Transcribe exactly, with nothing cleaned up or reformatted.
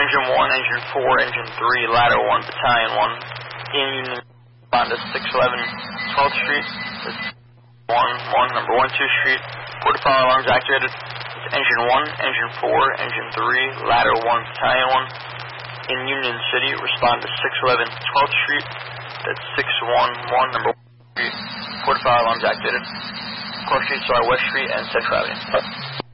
Engine one, Engine four, Engine three, Ladder one, Battalion one. In Union, respond to six eleven twelfth Street. That's one one, number one two Street. Quarter fire alarms activated. It's Engine one, Engine four, Engine three, Ladder one, Battalion one. In Union City, respond to six eleven twelfth Street. That's six one one, number one Street. Quarter fire alarms activated. Cross Street, sorry, West Street, and Central Avenue.